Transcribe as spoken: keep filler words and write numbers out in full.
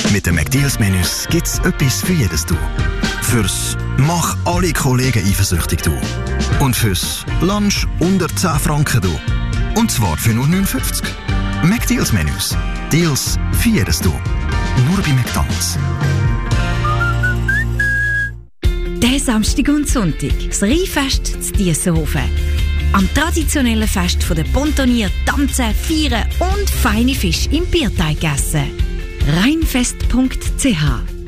Mit den McDeals-Menüs gibt's etwas für jedes Du. Fürs «Mach alle Kollegen eifersüchtig» Du. Und fürs «Lunch unter zehn Franken» Du. Und zwar für nur neun fünfzig. McDeals-Menüs. Deals für jedes Du. Nur bei McDonald's. Der Samstag und Sonntag, das Rheinfest zu Diessenhofen. Am traditionellen Fest der Pontonier tanzen, feiern und feine Fisch im Bierteig essen. rheinfest punkt c h